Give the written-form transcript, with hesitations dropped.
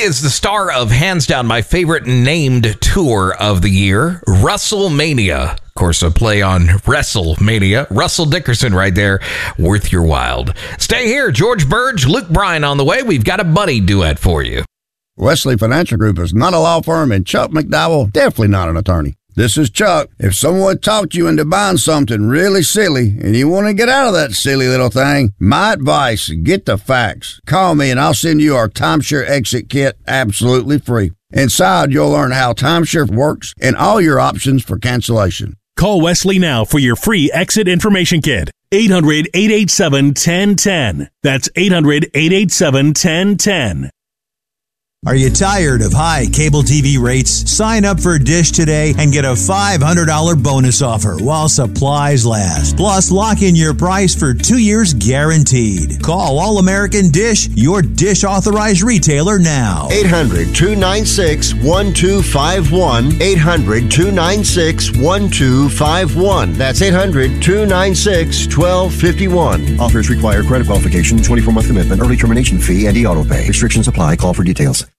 is the star of, hands down, my favorite named tour of the year, WrestleMania. Of course, a play on WrestleMania. Russell Dickerson right there, worth your while. Stay here. George Burge, Luke Bryan on the way. We've got a buddy duet for you. Wesley Financial Group is not a law firm, and Chuck McDowell, definitely not an attorney. This is Chuck. If someone talked you into buying something really silly and you want to get out of that silly little thing, my advice, get the facts. Call me and I'll send you our timeshare exit kit absolutely free. Inside, you'll learn how timeshare works and all your options for cancellation. Call Wesley now for your free exit information kit. 800-887-1010. That's 800-887-1010. Are you tired of high cable TV rates? Sign up for Dish today and get a $500 bonus offer while supplies last. Plus, lock in your price for 2 years guaranteed. Call All American Dish, your Dish authorized retailer now. 800-296-1251. 800-296-1251. That's 800-296-1251. Offers require credit qualification, 24-month commitment, early termination fee, and e-auto pay. Restrictions apply. Call for details.